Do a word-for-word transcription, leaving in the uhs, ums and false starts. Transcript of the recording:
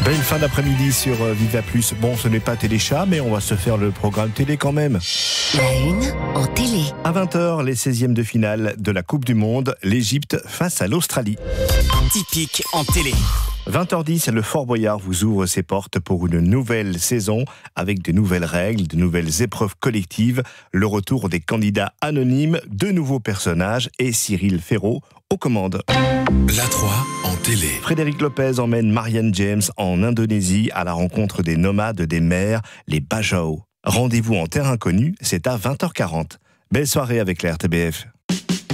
Belle fin d'après-midi sur Viva Plus. Bon, ce n'est pas Téléchat, mais on va se faire le programme télé quand même. La une en télé. À vingt heures, les seizièmes de finale de la Coupe du Monde, l'Égypte face à l'Australie. Typique en télé. vingt heures dix, le Fort Boyard vous ouvre ses portes pour une nouvelle saison avec de nouvelles règles, de nouvelles épreuves collectives, le retour des candidats anonymes, de nouveaux personnages et Cyril Ferraud aux commandes. La trois en télé. Frédéric Lopez emmène Marianne James en Indonésie à la rencontre des nomades des mers, les Bajau. Rendez-vous en terre inconnue, c'est à vingt heures quarante. Belle soirée avec la R T B F.